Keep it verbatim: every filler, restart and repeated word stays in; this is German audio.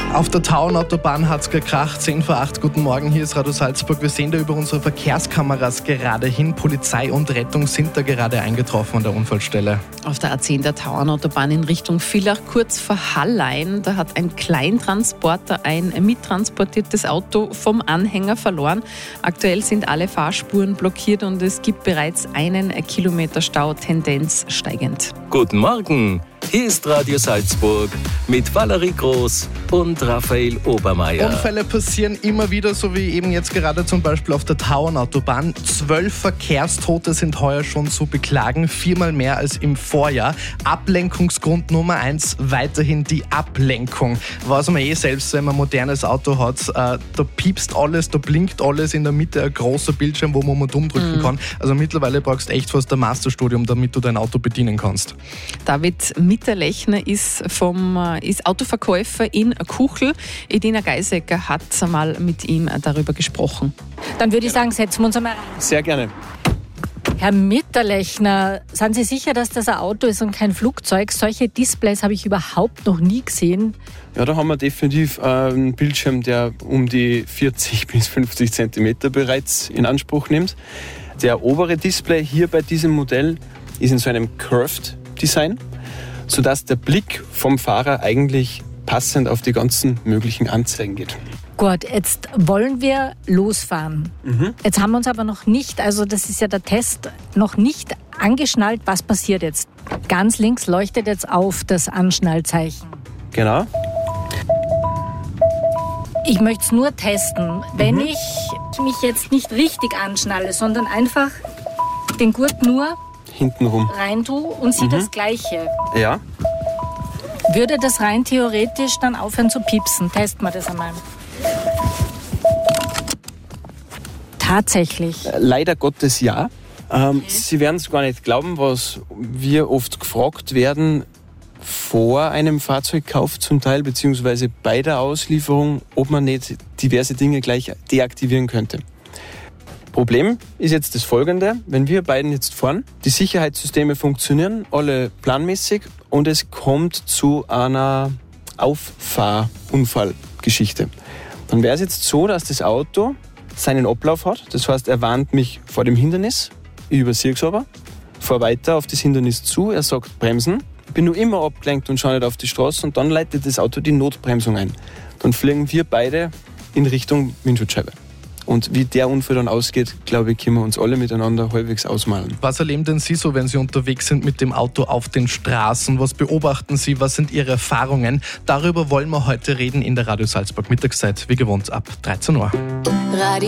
Auf der Tauernautobahn hat es gekracht, zehn vor acht. Guten Morgen, hier ist Radio Salzburg. Wir sehen da über unsere Verkehrskameras gerade hin. Polizei und Rettung sind da gerade eingetroffen an der Unfallstelle. Auf der A zehn der Tauernautobahn in Richtung Villach, kurz vor Hallein, da hat ein Kleintransporter ein mittransportiertes Auto vom Anhänger verloren. Aktuell sind alle Fahrspuren blockiert und es gibt bereits einen Kilometer Stau, Tendenz steigend. Guten Morgen, hier ist Radio Salzburg mit Valerie Groß und Raphael Obermeier. Unfälle passieren immer wieder, so wie eben jetzt gerade zum Beispiel auf der Tauernautobahn. Zwölf Verkehrstote sind heuer schon zu beklagen, viermal mehr als im Vorjahr. Ablenkungsgrund Nummer eins, weiterhin die Ablenkung. Was man eh selbst, wenn man ein modernes Auto hat, äh, da piepst alles, da blinkt alles, in der Mitte ein großer Bildschirm, wo man mal dumm drücken mhm. kann. Also mittlerweile brauchst du echt fast ein Masterstudium, damit du dein Auto bedienen kannst. David Mitterlechner ist, vom, ist Autoverkäufer in Kuchel. Edina Geisecker hat mal mit ihm darüber gesprochen. Dann würde ich sagen, setzen wir uns einmal rein. Sehr gerne. Herr Mitterlechner, sind Sie sicher, dass das ein Auto ist und kein Flugzeug? Solche Displays habe ich überhaupt noch nie gesehen. Ja, da haben wir definitiv einen Bildschirm, der um die vierzig bis fünfzig Zentimeter bereits in Anspruch nimmt. Der obere Display hier bei diesem Modell ist in so einem Curved Design, sodass der Blick vom Fahrer eigentlich passend auf die ganzen möglichen Anzeigen geht. Gut, jetzt wollen wir losfahren. Mhm. Jetzt haben wir uns aber noch nicht, also das ist ja der Test, noch nicht angeschnallt. Was passiert jetzt? Ganz links leuchtet jetzt auf das Anschnallzeichen. Genau. Ich möchte es nur testen. Wenn mhm. ich mich jetzt nicht richtig anschnalle, sondern einfach den Gurt nur hintenrum rein tue und sehe mhm. das Gleiche. Ja. Würde das rein theoretisch dann aufhören zu piepsen? Testen wir das einmal. Tatsächlich. Leider Gottes ja. Ähm, okay. Sie werden es gar nicht glauben, was wir oft gefragt werden vor einem Fahrzeugkauf zum Teil, beziehungsweise bei der Auslieferung, ob man nicht diverse Dinge gleich deaktivieren könnte. Problem ist jetzt das folgende: Wenn wir beiden jetzt fahren, die Sicherheitssysteme funktionieren alle planmäßig und es kommt zu einer Auffahrunfallgeschichte. Dann wäre es jetzt so, dass das Auto seinen Ablauf hat. Das heißt, er warnt mich vor dem Hindernis, ich übersehe es aber, fahre weiter auf das Hindernis zu, er sagt bremsen, ich bin nur immer abgelenkt und schaue nicht auf die Straße und dann leitet das Auto die Notbremsung ein. Dann fliegen wir beide in Richtung Windschutzscheibe. Und wie der Unfall dann ausgeht, glaube ich, können wir uns alle miteinander halbwegs ausmalen. Was erleben denn Sie so, wenn Sie unterwegs sind mit dem Auto auf den Straßen? Was beobachten Sie? Was sind Ihre Erfahrungen? Darüber wollen wir heute reden in der Radio Salzburg Mittagszeit, wie gewohnt ab dreizehn Uhr. Radio